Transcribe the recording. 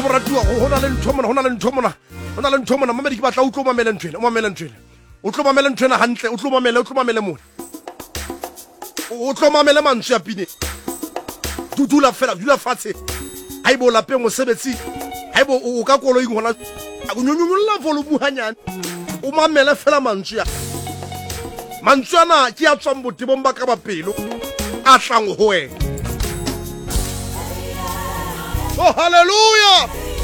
moratuwa go na le ntho mona mamedi ke batla o tlo mamele ntwena o tlo mamele ntwena hantle o tlo mamele mona o tlo mamele mantswe ya pine dula fatshe ha ibo lapeng mosebetsi ha ibo o ka koloi gona a go nyonyolla volo buhanyane o mamele fela mantswe ana ke ya tswang botebong ba ka ba pelo a tlang ho wena. Oh, hallelujah!